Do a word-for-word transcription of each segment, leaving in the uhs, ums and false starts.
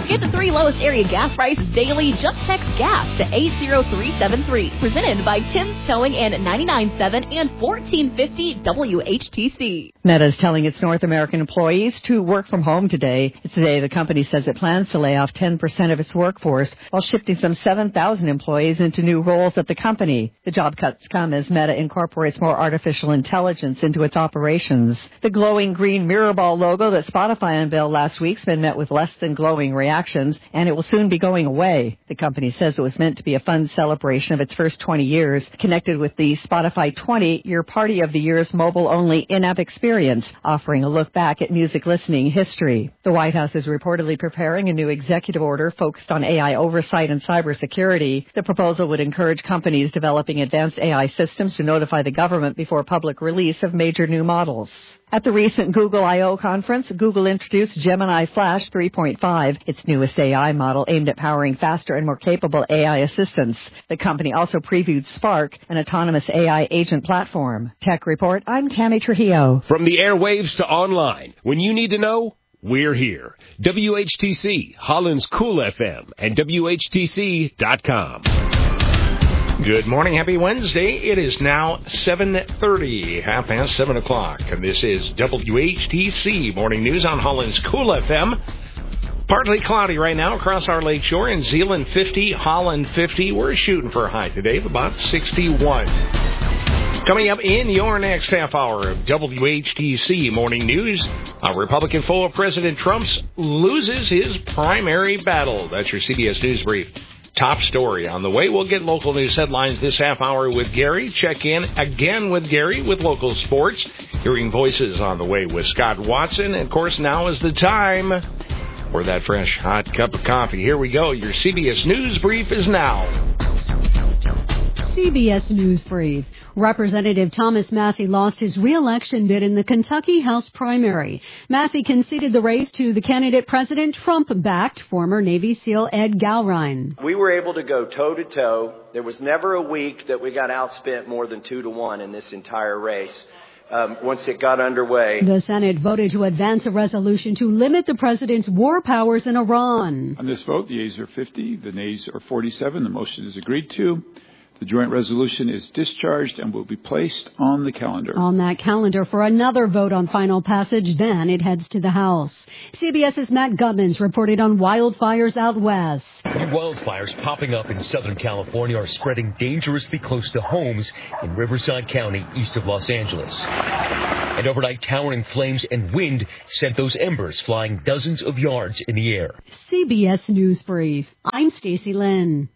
Get the three lowest area gas prices daily. Just text GAS to eight zero three seven three. Presented by Tim's Towing and ninety-nine point seven and fourteen fifty W H T C. Meta is telling its North American employees to work from home today. Today, the company says it plans to lay off ten percent of its workforce while shifting some seven thousand employees into new roles at the company. The job cuts come as Meta incorporates more artificial intelligence into its operations. The glowing green mirror ball logo that Spotify unveiled last week has been met with less than glowing reactions, and it will soon be going away. The company says it was meant to be a fun celebration of its first twenty years, connected with the Spotify twenty-year Party of the Year's mobile-only in-app experience, offering a look back at music listening history. The White House is reportedly preparing a new executive order focused on A I oversight and cybersecurity. The proposal would encourage companies developing advanced A I systems to notify the government before public release of major new models. At the recent Google I O conference, Google introduced Gemini Flash three point five, its newest A I model aimed at powering faster and more capable A I assistants. The company also previewed Spark, an autonomous A I agent platform. Tech Report, I'm Tammy Trujillo. From the airwaves to online, when you need to know, we're here. W H T C, Holland's Cool F M, and W H T C dot com. Good morning. Happy Wednesday. It is now seven thirty, half past seven o'clock, and this is W H T C Morning News on Holland's Cool F M. Partly cloudy right now across our lakeshore. In Zeeland, fifty, Holland, fifty. We're shooting for a high today of about sixty-one. Coming up in your next half hour of W H T C Morning News, a Republican foe of President Trump's loses his primary battle. That's your C B S News Brief. Top story on the way. We'll get local news headlines this half hour with Gary. Check in again with Gary with local sports. Hearing voices on the way with Scott Watson. And, of course, now is the time for that fresh, hot cup of coffee. Here we go. Your C B S News Brief is now. C B S News Brief. Representative Thomas Massie lost his re-election bid in the Kentucky House primary. Massie conceded the race to the candidate President Trump-backed former Navy SEAL Ed Galrine. We were able to go toe-to-toe. There was never a week that we got outspent more than two to one in this entire race. Um, once it got underway. The Senate voted to advance a resolution to limit the president's war powers in Iran. On this vote, the yeas are fifty, the nays are forty-seven. The motion is agreed to. The joint resolution is discharged and will be placed on the calendar. On that calendar for another vote on final passage, then it heads to the House. CBS's Matt Guttmans reported on wildfires out west. New wildfires popping up in Southern California are spreading dangerously close to homes in Riverside County, east of Los Angeles. And overnight, towering flames and wind sent those embers flying dozens of yards in the air. C B S News Brief. I'm Stacy Lynn.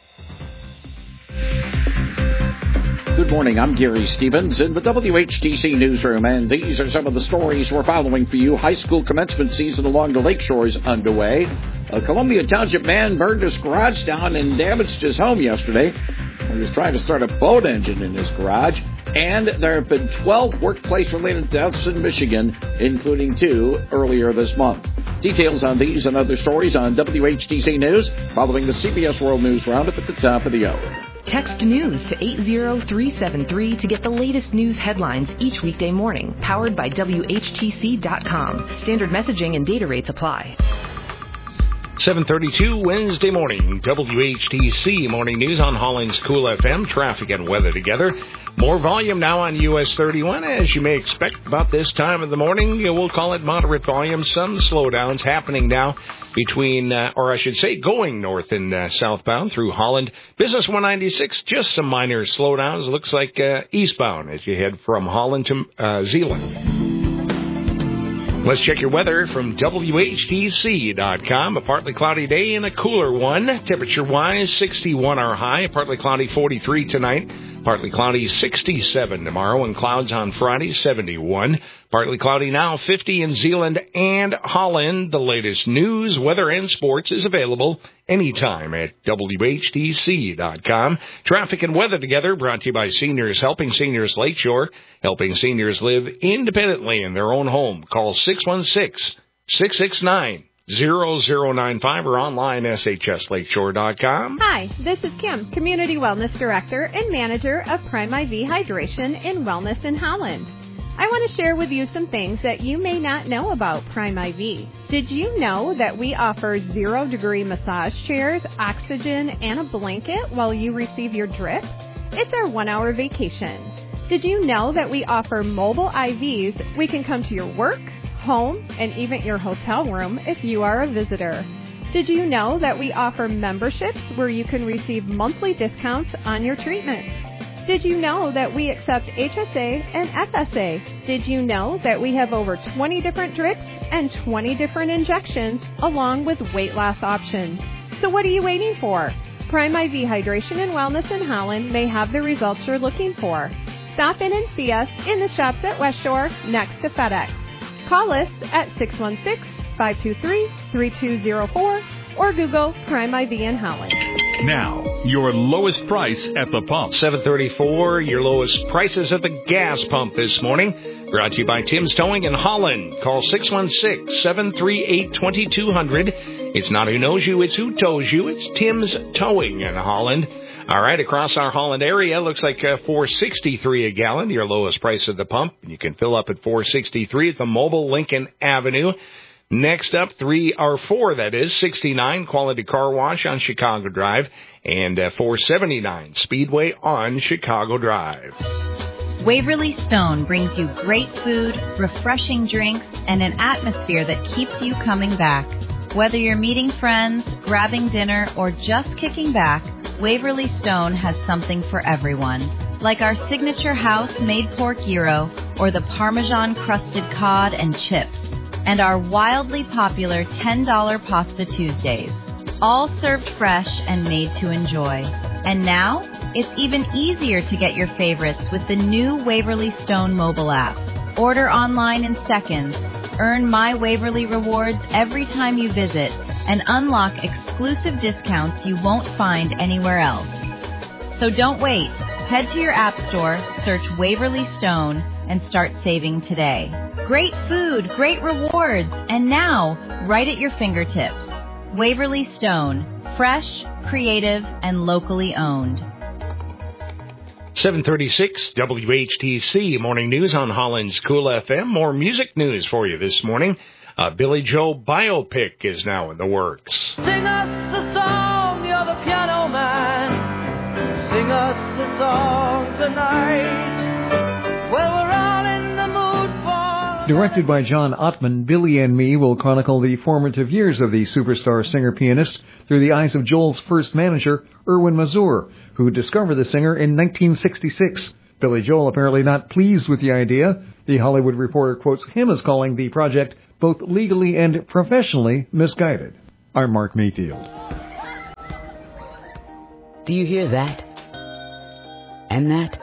Good morning, I'm Gary Stevens in the W H T C newsroom, and these are some of the stories we're following for you. High school commencement season along the lakeshore is underway. A Columbia Township man burned his garage down and damaged his home yesterday when he was trying to start a boat engine in his garage. And there have been twelve workplace-related deaths in Michigan, including two earlier this month. Details on these and other stories on W H T C News following the C B S World News Roundup at the top of the hour. Text NEWS to eight zero three seven three to get the latest news headlines each weekday morning. Powered by W H T C dot com. Standard messaging and data rates apply. seven thirty-two Wednesday morning, W H T C Morning News on Holland's Cool F M. Traffic and weather together. More volume now on U S thirty-one, as you may expect about this time of the morning. We'll call it moderate volume. Some slowdowns happening now between, uh, or I should say, going north and uh, southbound through Holland. Business one ninety-six, just some minor slowdowns. Looks like uh, eastbound as you head from Holland to uh, Zeeland. Let's check your weather from W H T C dot com. A partly cloudy day and a cooler one. Temperature-wise, sixty-one our high. Partly cloudy, forty-three tonight. Partly cloudy, sixty-seven tomorrow. And clouds on Friday, seventy-one. Partly cloudy now, fifty in Zeeland and Holland. The latest news, weather, and sports is available anytime at W H T C dot com. Traffic and weather together brought to you by Seniors Helping Seniors Lakeshore. Helping seniors live independently in their own home. Call six one six, six six nine, zero zero nine five or online S H S lakeshore dot com. Hi, this is Kim, Community Wellness Director and Manager of Prime I V Hydration in Wellness in Holland. I want to share with you some things that you may not know about Prime I V. Did you know that we offer zero-degree massage chairs, oxygen, and a blanket while you receive your drip? It's our one-hour vacation. Did you know that we offer mobile I Vs? We can come to your work, home, and even your hotel room if you are a visitor. Did you know that we offer memberships where you can receive monthly discounts on your treatments? Did you know that we accept H S A and F S A? Did you know that we have over twenty different drips and twenty different injections along with weight loss options? So what are you waiting for? Prime I V Hydration and Wellness in Holland may have the results you're looking for. Stop in and see us in the shops at West Shore next to FedEx. Call us at six one six, five two three, three two zero four or Google Prime I V in Holland. Now, your lowest price at the pump. seven thirty-four, your lowest prices at the gas pump this morning. Brought to you by Tim's Towing in Holland. Call six one six, seven three eight, two two zero zero. It's not who knows you, it's who tows you. It's Tim's Towing in Holland. All right, across our Holland area, looks like uh, four sixty-three a gallon, your lowest price at the pump. You can fill up at four sixty-three at the Mobile Lincoln Avenue. Next up, three or four, that is, sixty-nine Quality Car Wash on Chicago Drive, and uh, four seventy-nine Speedway on Chicago Drive. Waverly Stone brings you great food, refreshing drinks, and an atmosphere that keeps you coming back. Whether you're meeting friends, grabbing dinner, or just kicking back, Waverly Stone has something for everyone. Like our signature house-made pork gyro, or the Parmesan-crusted cod and chips, and our wildly popular ten dollar Pasta Tuesdays. All served fresh and made to enjoy. And now, it's even easier to get your favorites with the new Waverly Stone mobile app. Order online in seconds, earn My Waverly rewards every time you visit, and unlock exclusive discounts you won't find anywhere else. So don't wait. Head to your app store, search Waverly Stone, and start saving today. Great food, great rewards, and now, right at your fingertips. Waverly Stone, fresh, creative, and locally owned. seven thirty-six W H T C Morning News on Holland's Cool F M. More music news for you this morning. A Billy Joel biopic is now in the works. Sing us the song, you're the piano man. Sing us the song tonight. Well, we're all in the mood for... Directed by John Ottman, Billy and Me will chronicle the formative years of the superstar singer-pianist through the eyes of Joel's first manager, Erwin Mazur, who discovered the singer in nineteen sixty-six. Billy Joel apparently not pleased with the idea. The Hollywood Reporter quotes him as calling the project both legally and professionally misguided. I'm Mark Mayfield. Do you hear that? And that?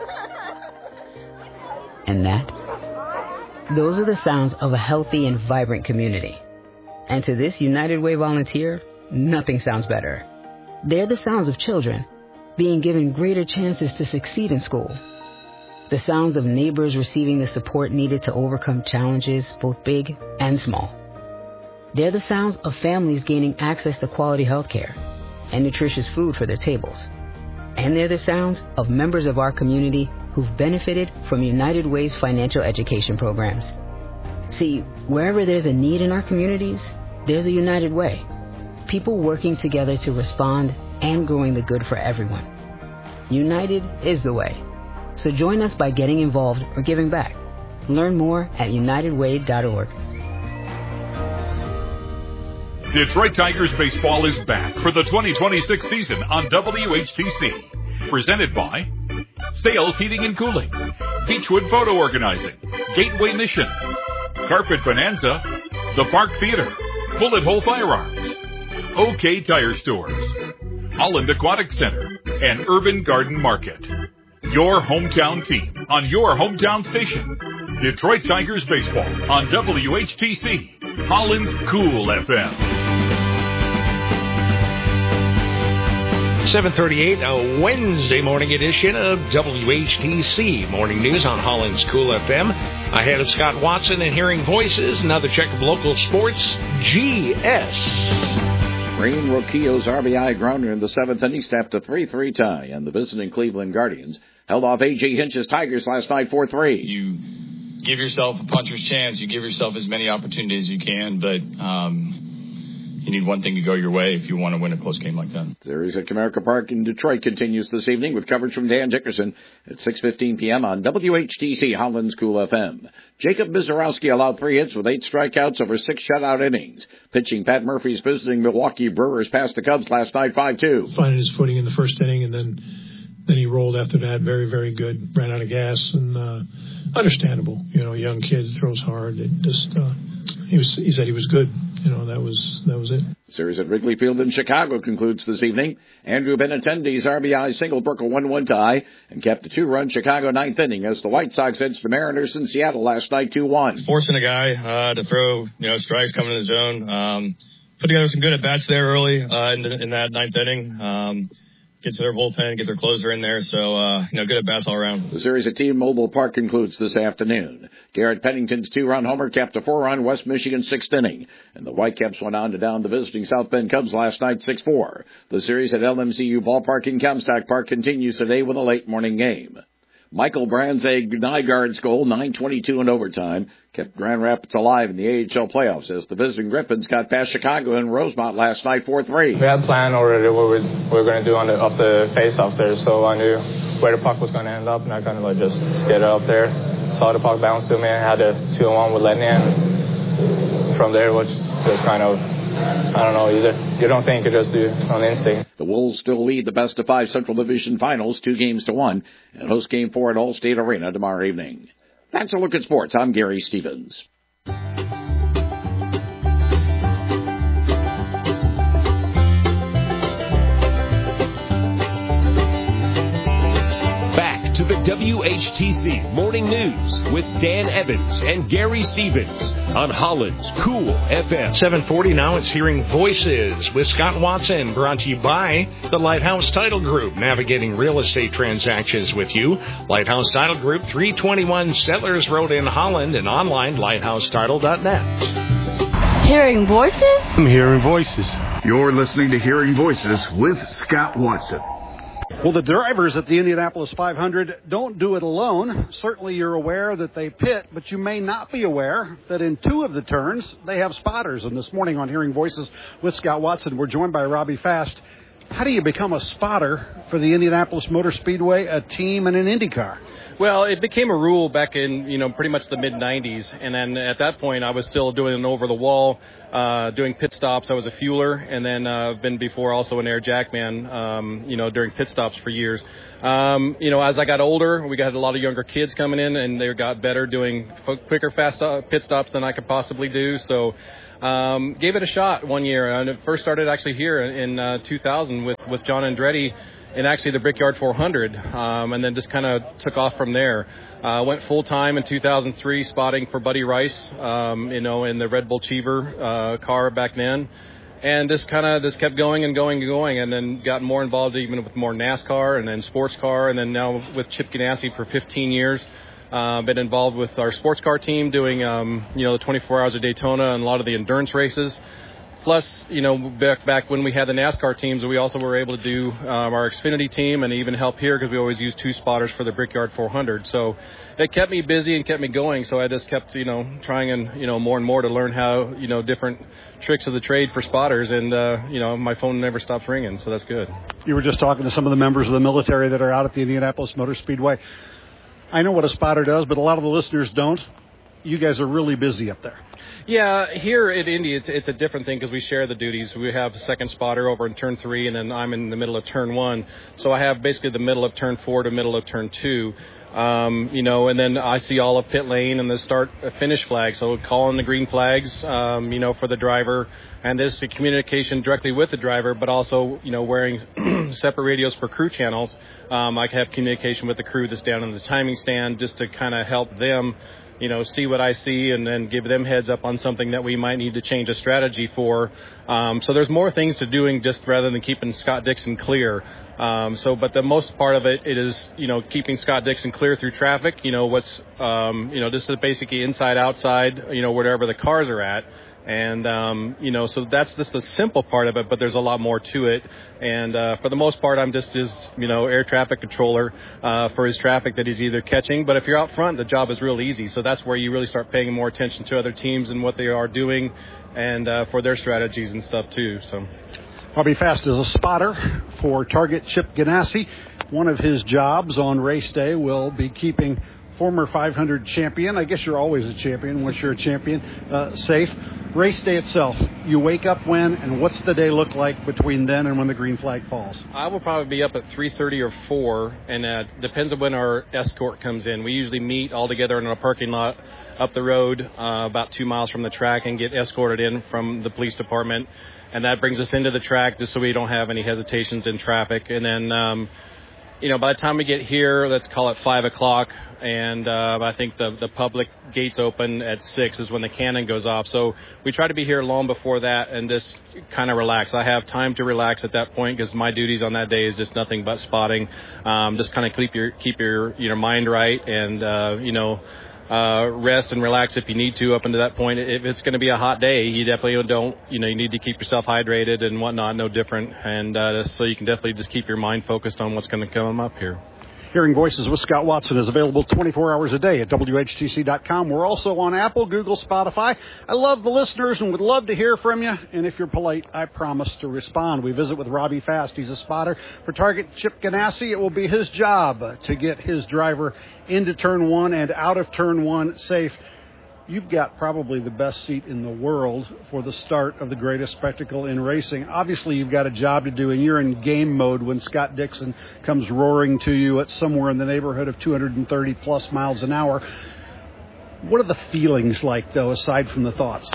And that? Those are the sounds of a healthy and vibrant community. And to this United Way volunteer, nothing sounds better. They're the sounds of children being given greater chances to succeed in school. The sounds of neighbors receiving the support needed to overcome challenges, both big and small. They're the sounds of families gaining access to quality health care and nutritious food for their tables. And they're the sounds of members of our community who've benefited from United Way's financial education programs. See, wherever there's a need in our communities, there's a United Way. People working together to respond and growing the good for everyone. United is the way. So join us by getting involved or giving back. Learn more at united way dot org. Detroit Tigers baseball is back for the twenty twenty-six season on W H T C. Presented by Sales Heating and Cooling, Beechwood Photo Organizing, Gateway Mission, Carpet Bonanza, The Park Theater, Bullet Hole Firearms, OK Tire Stores, Holland Aquatic Center, and Urban Garden Market. Your hometown team on your hometown station. Detroit Tigers baseball on W H T C, Holland's Cool F M. seven thirty-eight, a Wednesday morning edition of W H T C Morning News on Holland's Cool F M. Ahead of Scott Watson and Hearing Voices, another check of local sports, G S. Rain Roquillo's R B I grounder in the seventh inning snapped a three three tie, and the visiting Cleveland Guardians held off A J Hinch's Tigers last night four three. You give yourself a puncher's chance. You give yourself as many opportunities as you can, but um, you need one thing to go your way if you want to win a close game like that. Series at Comerica Park in Detroit continues this evening with coverage from Dan Dickerson at six fifteen p.m. on W H T C Holland's Cool F M. Jacob Mizorowski allowed three hits with eight strikeouts over six shutout innings. Pitching Pat Murphy's visiting Milwaukee Brewers past the Cubs last night five two. Finding his footing in the first inning, and then then he rolled after that. Very, very good. Ran out of gas, and uh, understandable. You know, young kid, throws hard. It just uh, he was. He said he was good. You know, that was that was it. Series at Wrigley Field in Chicago concludes this evening. Andrew Benintendi's R B I single broke a one one tie and kept a two-run Chicago ninth inning as the White Sox edged the Mariners in Seattle last night two one. Forcing a guy uh, to throw, you know, strikes coming in the zone. Um, put together some good at-bats there early uh, in, the, in that ninth inning. Um, get to their bullpen, get their closer in there. So, uh, you know, good at-bats all around. The series at T-Mobile Park concludes this afternoon. Garrett Pennington's two-run homer capped a four-run West Michigan sixth inning. And the Whitecaps went on to down the visiting South Bend Cubs last night six four. The series at L M C U Ballpark in Comstock Park continues today with a late morning game. Michael Branzig Nygaard's goal, nine twenty-two in overtime, kept Grand Rapids alive in the A H L playoffs as the visiting Griffins got past Chicago in Rosemont last night four three. We had planned already what we were going to do on the, off the face-off there, so I knew where the puck was going to end up, and I kind of like just skated up there, saw the puck bounce to me, and had a two on one with Letnian. From there, which just kind of, I don't know either. You don't think, you just do on instinct. The Wolves still lead the best of five Central Division finals, two games to one, and host game four at Allstate Arena tomorrow evening. That's a look at sports. I'm Gary Stevens. Back to the W H T C Morning News with Dan Evans and Gary Stevens on Holland's Cool F M. seven forty now, it's Hearing Voices with Scott Watson, brought to you by the Lighthouse Title Group, navigating real estate transactions with you. Lighthouse Title Group, three twenty-one Settlers Road in Holland, and online, lighthouse title dot net. Hearing Voices? I'm Hearing Voices. You're listening to Hearing Voices with Scott Watson. Well, the drivers at the Indianapolis five hundred don't do it alone. Certainly you're aware that they pit, but you may not be aware that in two of the turns, they have spotters. And this morning on Hearing Voices with Scott Watson, we're joined by Robbie Fast. How do you become a spotter for the Indianapolis Motor Speedway, a team, and an IndyCar? Well, it became a rule back in, you know, pretty much the mid nineties. And then at that point, I was still doing an over-the-wall, uh, doing pit stops. I was a fueler, and then uh, I've been before also an air jackman, um, you know, during pit stops for years. Um, you know, as I got older, we got a lot of younger kids coming in, and they got better doing quicker, fast pit stops than I could possibly do. So um, gave it a shot one year. And it first started actually here in uh, two thousand with, with John Andretti. And actually the Brickyard four hundred, um, and then just kind of took off from there. Uh, went full-time in two thousand three, spotting for Buddy Rice, um, you know, in the Red Bull Cheever uh, car back then. And just kind of just kept going and going and going, and then got more involved even with more NASCAR and then sports car, and then now with Chip Ganassi for fifteen years. Uh, been involved with our sports car team doing, um, you know, the twenty-four hours of Daytona and a lot of the endurance races. Plus, you know, back back when we had the NASCAR teams, we also were able to do um, our Xfinity team and even help here because we always use two spotters for the Brickyard four hundred. So it kept me busy and kept me going. So I just kept, you know, trying and, you know, more and more to learn how, you know, different tricks of the trade for spotters. And, uh, you know, my phone never stops ringing. So that's good. You were just talking to some of the members of the military that are out at the Indianapolis Motor Speedway. I know what a spotter does, but a lot of the listeners don't. You guys are really busy up there. Yeah, here at Indy, it's, it's a different thing because we share the duties. We have a second spotter over in turn three, and then I'm in the middle of turn one. So I have basically the middle of turn four to middle of turn two. Um, you know, and then I see all of pit lane and the start uh, finish flag. So calling the green flags, um, you know, for the driver. And this is communication directly with the driver, but also, you know, wearing separate radios for crew channels. Um, I can have communication with the crew that's down in the timing stand just to kind of help them, you know, see what I see and then give them heads up on something that we might need to change a strategy for. Um, so there's more things to doing just rather than keeping Scott Dixon clear. Um, so, but the most part of it, it is, you know, keeping Scott Dixon clear through traffic. You know, what's, um, you know, this is basically inside, outside, you know, wherever the cars are at. And, um, you know, so that's just the simple part of it, but there's a lot more to it. And uh, for the most part, I'm just his, you know, air traffic controller uh, for his traffic that he's either catching. But if you're out front, the job is real easy. So that's where you really start paying more attention to other teams and what they are doing and uh, for their strategies and stuff, too. So Robbie Fast is a spotter for Target Chip Ganassi. One of his jobs on race day will be keeping former five hundred champion, I guess you're always a champion once you're a champion, uh, safe. Race day itself, you wake up when, and what's the day look like between then and when the green flag falls? I will probably be up at three thirty or four, and uh, depends on when our escort comes in. We usually meet all together in a parking lot up the road uh, about two miles from the track and get escorted in from the police department, and that brings us into the track just so we don't have any hesitations in traffic. And then um, you know, by the time we get here, let's call it five o'clock, and uh, I think the the public gates open at six is when the cannon goes off. So we try to be here long before that and just kind of relax. I have time to relax at that point because my duties on that day is just nothing but spotting. Um, just kind of keep your keep your your mind right and uh, you know. Uh, rest and relax if you need to up until that point. If it's going to be a hot day, you definitely don't, you know, you need to keep yourself hydrated and whatnot, no different. And uh, so you can definitely just keep your mind focused on what's going to come up here. Hearing Voices with Scott Watson is available twenty-four hours a day at W H T C dot com. We're also on Apple, Google, Spotify. I love the listeners and would love to hear from you. And if you're polite, I promise to respond. We visit with Robbie Fast. He's a spotter for Target Chip Ganassi. It will be his job to get his driver into turn one and out of turn one safe. You've got probably the best seat in the world for the start of the greatest spectacle in racing. Obviously, you've got a job to do, and you're in game mode when Scott Dixon comes roaring to you at somewhere in the neighborhood of two hundred thirty plus miles an hour. What are the feelings like, though, aside from the thoughts?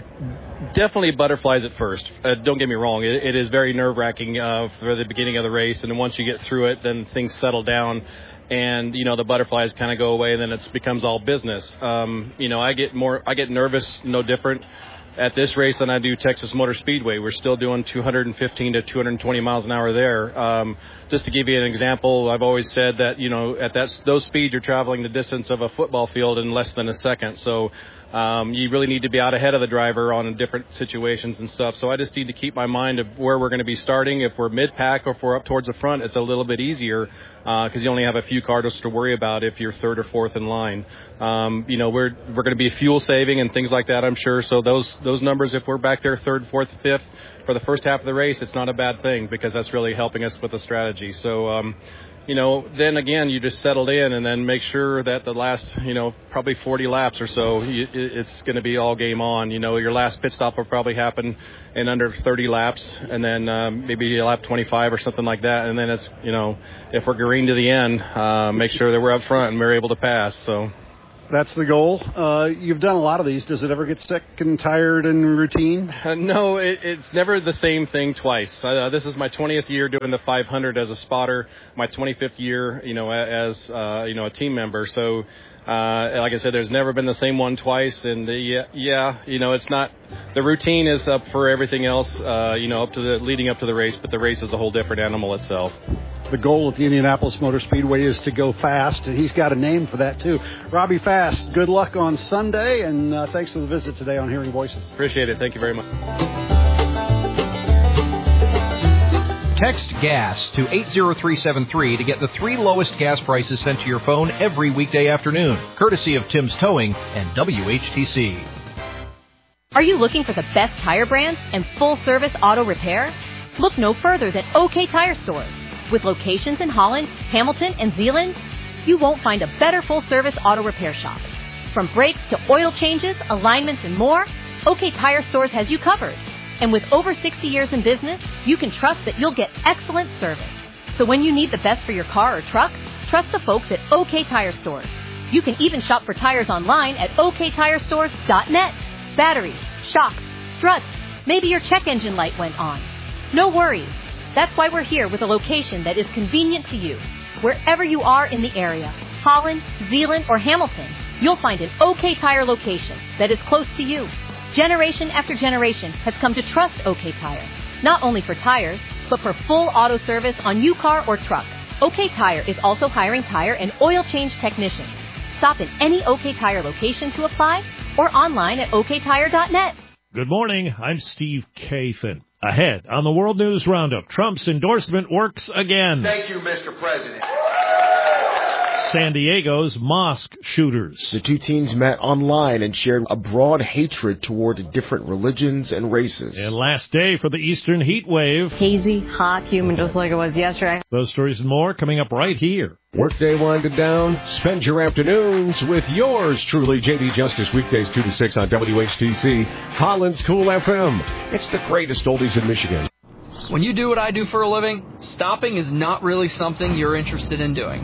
Definitely butterflies at first. Uh, don't get me wrong. It, it is very nerve-wracking uh, for the beginning of the race, and then once you get through it, then things settle down. And, you know, the butterflies kind of go away, and then it becomes all business. Um, you know, I get more, I get nervous, no different at this race than I do Texas Motor Speedway. We're still doing two hundred fifteen to two hundred twenty miles an hour there. Um, just to give you an example, I've always said that, you know, at that, those speeds, you're traveling the distance of a football field in less than a second. So, Um, you really need to be out ahead of the driver on different situations and stuff. So I just need to keep my mind of where we're going to be starting. If we're mid-pack or if we're up towards the front, it's a little bit easier because uh, you only have a few cars to worry about if you're third or fourth in line. Um, you know, we're we're going to be fuel saving and things like that, I'm sure. So those those numbers, if we're back there third, fourth, fifth for the first half of the race, it's not a bad thing because that's really helping us with the strategy. So, um, you know, then again, you just settled in and then make sure that the last, you know, probably forty laps or so, you, it's going to be all game on. You know, your last pit stop will probably happen in under thirty laps and then um, maybe lap twenty-five or something like that. And then it's, you know, if we're green to the end, uh, make sure that we're up front and we're able to pass. So that's the goal. Uh, you've done a lot of these. Does it ever get sick and tired and routine? Uh, no, it, it's never the same thing twice. Uh, this is my twentieth year doing the five hundred as a spotter, my twenty-fifth year, you know, as, uh, you know, a team member. So, uh, like I said, there's never been the same one twice. And uh, yeah, yeah, you know, it's not, the routine is up for everything else, uh, you know, up to the, leading up to the race, but the race is a whole different animal itself. The goal at the Indianapolis Motor Speedway is to go fast, and he's got a name for that, too. Robbie Fast, good luck on Sunday, and uh, thanks for the visit today on Hearing Voices. Appreciate it. Thank you very much. Text GAS to eight zero three seven three to get the three lowest gas prices sent to your phone every weekday afternoon, courtesy of Tim's Towing and W H T C. Are you looking for the best tire brands and full-service auto repair? Look no further than OK Tire Stores. With locations in Holland, Hamilton, and Zeeland, you won't find a better full-service auto repair shop. From brakes to oil changes, alignments, and more, OK Tire Stores has you covered. And with over sixty years in business, you can trust that you'll get excellent service. So when you need the best for your car or truck, trust the folks at OK Tire Stores. You can even shop for tires online at O K tire stores dot net. Batteries, shocks, struts, maybe your check engine light went on. No worries. That's why we're here with a location that is convenient to you. Wherever you are in the area, Holland, Zeeland, or Hamilton, you'll find an OK Tire location that is close to you. Generation after generation has come to trust OK Tire, not only for tires, but for full auto service on your car or truck. OK Tire is also hiring tire and oil change technicians. Stop in any OK Tire location to apply or online at O K tire dot net. Good morning. I'm Steve Kathan. Ahead on the World News Roundup, Trump's endorsement works again. Thank you, Mister President. San Diego's mosque shooters. The two teens met online and shared a broad hatred toward different religions and races. And last day for the Eastern heat wave. Hazy, hot, humid, just like it was yesterday. Those stories and more coming up right here. Workday winded down. Spend your afternoons with yours truly, J D Justice, weekdays two to six on W H T C, Holland's Cool F M. It's the greatest oldies in Michigan. When you do what I do for a living, stopping is not really something you're interested in doing.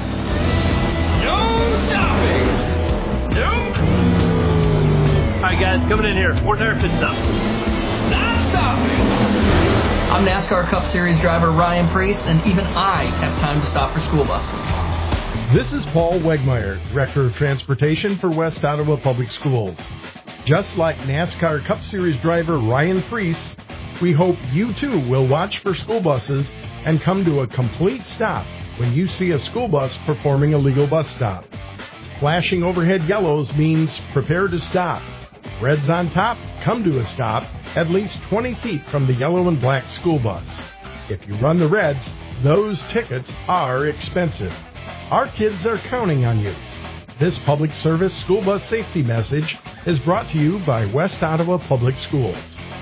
No stopping! Nope! Alright guys, coming in here. Four tire pit stop. Not stopping! I'm NASCAR Cup Series driver Ryan Preece, and even I have time to stop for school buses. This is Paul Wegmeyer, Director of Transportation for West Ottawa Public Schools. Just like NASCAR Cup Series driver Ryan Preece, we hope you too will watch for school buses and come to a complete stop when you see a school bus performing a legal bus stop. Flashing overhead yellows means prepare to stop. Reds on top, come to a stop at least twenty feet from the yellow and black school bus. If you run the reds, those tickets are expensive. Our kids are counting on you. This public service school bus safety message is brought to you by West Ottawa Public Schools.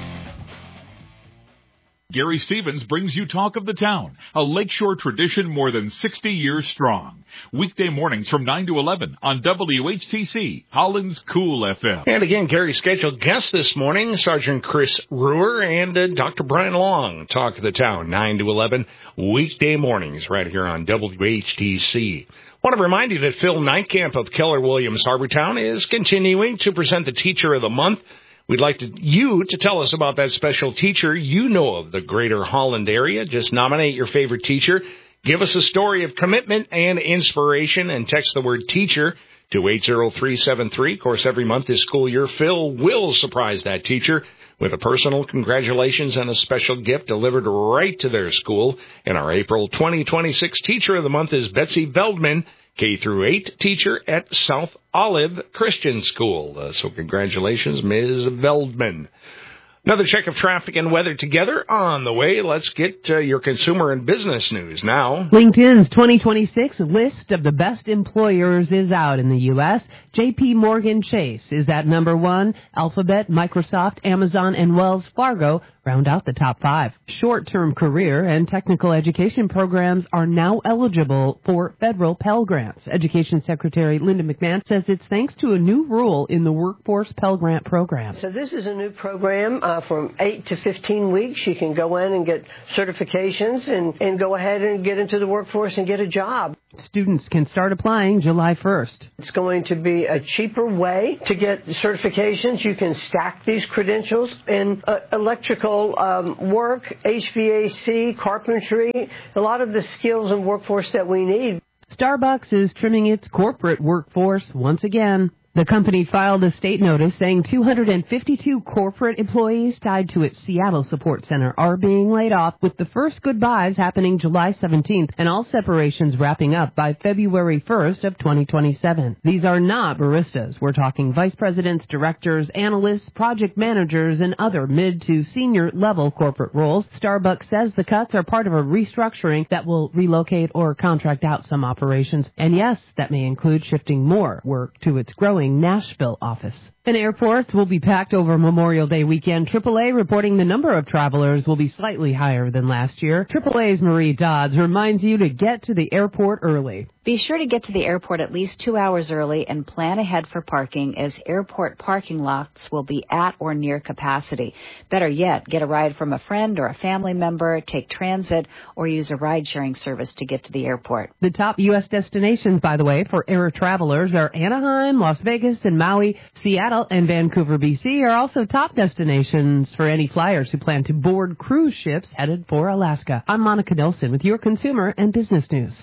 Gary Stevens brings you Talk of the Town, a Lakeshore tradition more than sixty years strong. Weekday mornings from nine to eleven on W H T C, Holland's Cool F M. And again, Gary's scheduled guests this morning, Sergeant Chris Ruhr and uh, Doctor Brian Long. Talk of the Town, nine to eleven, weekday mornings right here on W H T C. I want to remind you that Phil Nightcamp of Keller Williams Harbortown is continuing to present the Teacher of the Month. We'd like to, you to tell us about that special teacher you know of the Greater Holland area. Just nominate your favorite teacher. Give us a story of commitment and inspiration and text the word teacher to eight zero three seven three. Of course, every month this school year, Phil will surprise that teacher with a personal congratulations and a special gift delivered right to their school. And our April twenty twenty-six Teacher of the Month is Betsy Veldman, K through eight teacher at South Olive Christian School. Uh, so congratulations, Miz Veldman. Another check of traffic and weather together on the way. Let's get uh, your consumer and business news now. LinkedIn's twenty twenty-six list of the best employers is out in the U S. J P Morgan Chase is at number one. Alphabet, Microsoft, Amazon, and Wells Fargo round out the top five. Short-term career and technical education programs are now eligible for federal Pell Grants. Education Secretary Linda McMahon says it's thanks to a new rule in the Workforce Pell Grant program. So this is a new program uh, from eight to fifteen weeks. You can go in and get certifications and, and go ahead and get into the workforce and get a job. Students can start applying July first. It's going to be a cheaper way to get certifications. You can stack these credentials in uh, electrical um, work, H V A C, carpentry, a lot of the skills and workforce that we need. Starbucks is trimming its corporate workforce once again. The company filed a state notice saying two hundred fifty-two corporate employees tied to its Seattle support center are being laid off, with the first goodbyes happening July seventeenth and all separations wrapping up by February first of twenty twenty-seven. These are not baristas. We're talking vice presidents, directors, analysts, project managers, and other mid to senior level corporate roles. Starbucks says the cuts are part of a restructuring that will relocate or contract out some operations. And yes, that may include shifting more work to its growing Nashville office. And airports will be packed over Memorial Day weekend. triple A reporting the number of travelers will be slightly higher than last year. triple A's Marie Dodds reminds you to get to the airport early. Be sure to get to the airport at least two hours early and plan ahead for parking, as airport parking lots will be at or near capacity. Better yet, get a ride from a friend or a family member, take transit, or use a ride-sharing service to get to the airport. The top U S destinations, by the way, for air travelers are Anaheim, Las Vegas, and Maui. Seattle and Vancouver, B C are also top destinations for any flyers who plan to board cruise ships headed for Alaska. I'm Monica Nelson with your consumer and business news.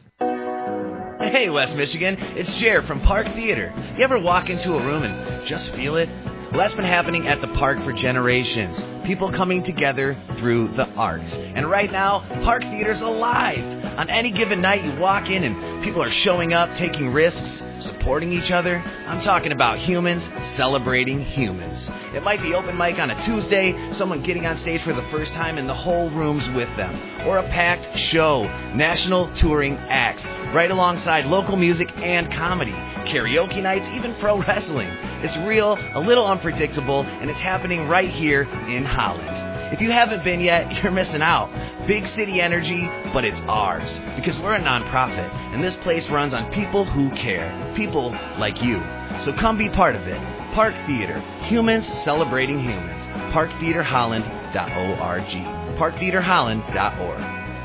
Hey, West Michigan, it's Jer from Park Theater. You ever walk into a room and just feel it? Well, that's been happening at the park for generations. People coming together through the arts. And right now, Park Theater's alive. On any given night, you walk in and people are showing up, taking risks, supporting each other. I'm talking about humans celebrating humans. It might be open mic on a Tuesday, someone getting on stage for the first time and the whole room's with them. Or a packed show, national touring acts, right alongside local music and comedy, karaoke nights, even pro wrestling. It's real, a little unpredictable, and it's happening right here in Holland. If you haven't been yet, you're missing out. Big city energy, but it's ours. Because we're a nonprofit, and this place runs on people who care. People like you. So come be part of it. Park Theater. Humans celebrating humans. park theater holland dot org. park theater holland dot org.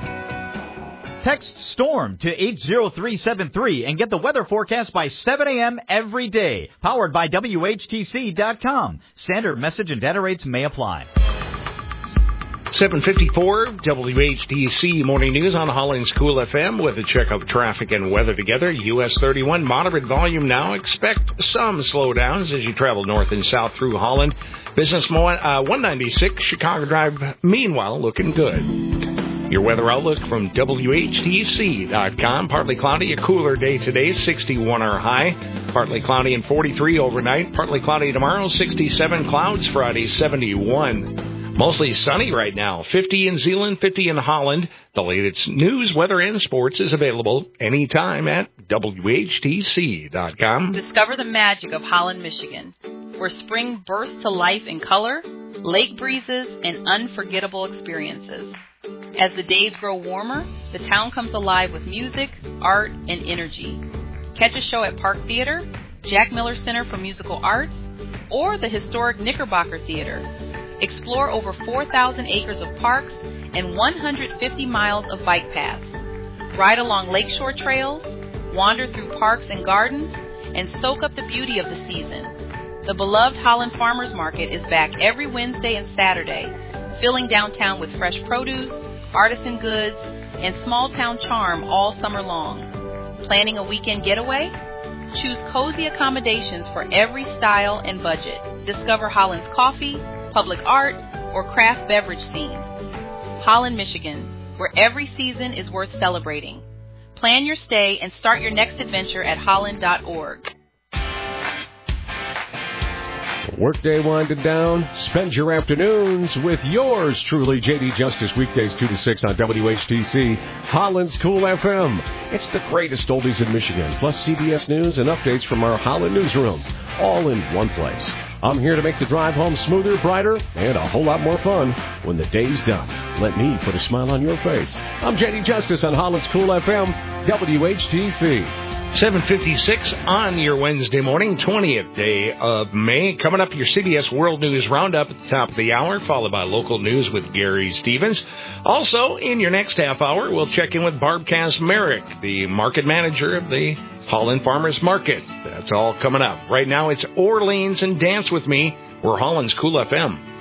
Text STORM to eight zero three seven three and get the weather forecast by seven a.m. every day. Powered by W H T C dot com. Standard message and data rates may apply. seven fifty-four W H T C Morning News on Holland's Cool F M with a check of traffic and weather together. U S thirty-one, moderate volume now. Expect some slowdowns as you travel north and south through Holland. Business uh, one ninety-six, Chicago Drive, meanwhile, looking good. Your weather outlook from W H T C dot com. Partly cloudy, a cooler day today, sixty-one our high. Partly cloudy and forty-three overnight. Partly cloudy tomorrow, sixty-seven clouds. Friday, seventy-one. Mostly sunny right now, fifty in Zeeland, fifty in Holland. The latest news, weather, and sports is available anytime at W H T C dot com. Discover the magic of Holland, Michigan, where spring bursts to life in color, lake breezes, and unforgettable experiences. As the days grow warmer, the town comes alive with music, art, and energy. Catch a show at Park Theater, Jack Miller Center for Musical Arts, or the historic Knickerbocker Theater. Explore over four thousand acres of parks and one hundred fifty miles of bike paths. Ride along lakeshore trails, wander through parks and gardens, and soak up the beauty of the season. The beloved Holland Farmers Market is back every Wednesday and Saturday, filling downtown with fresh produce, artisan goods, and small-town charm all summer long. Planning a weekend getaway? Choose cozy accommodations for every style and budget. Discover Holland's coffee, public art, or craft beverage scene. Holland, Michigan, where every season is worth celebrating. Plan your stay and start your next adventure at holland dot org. Workday winding down. Spend your afternoons with yours truly, J D Justice, weekdays two to six on W H T C, Holland's Cool F M. It's the greatest oldies in Michigan, plus C B S News and updates from our Holland newsroom, all in one place. I'm here to make the drive home smoother, brighter, and a whole lot more fun when the day's done. Let me put a smile on your face. I'm J D Justice on Holland's Cool F M, W H T C. seven fifty-six on your Wednesday morning, twentieth day of May. Coming up, your C B S World News Roundup at the top of the hour, followed by local news with Gary Stevens. Also, in your next half hour, we'll check in with Barb Kazmarek, the market manager of the Holland Farmers Market. That's all coming up. Right now, it's Orleans and Dance With Me. We're Holland's Cool F M.